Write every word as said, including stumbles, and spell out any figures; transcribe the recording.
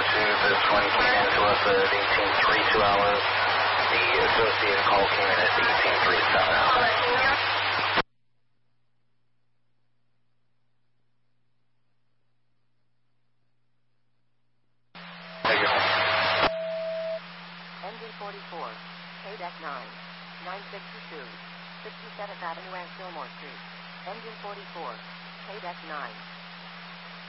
two, this one came in to us at eighteen three, two hours. The associated call came in at eighteen three, seven hours. Engine forty-four, K D E C nine, nine sixty-two, sixty-seventh Avenue and Fillmore Street. Engine forty-four, K D E C nine.